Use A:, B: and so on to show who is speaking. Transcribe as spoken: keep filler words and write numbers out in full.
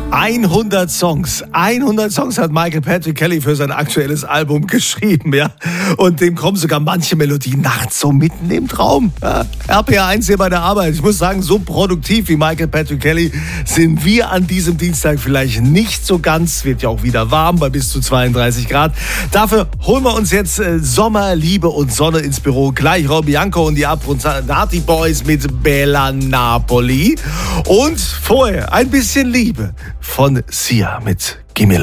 A: hundert Songs. hundert Songs hat Michael Patrick Kelly für sein aktuelles Album geschrieben, ja. Und dem kommen sogar manche Melodien nachts so mitten im Traum. Ja. R P R eins hier bei der Arbeit. Ich muss sagen, so produktiv wie Michael Patrick Kelly sind wir an diesem Dienstag vielleicht nicht so ganz. Wird ja auch wieder warm bei bis zu zweiunddreißig Grad. Dafür holen wir uns jetzt äh, Sommer, Liebe und Sonne ins Büro. Gleich Rob Bianco und die Abronzati Boys mit Bella Napoli. Und vorher ein bisschen Liebe von Sia mit Gimme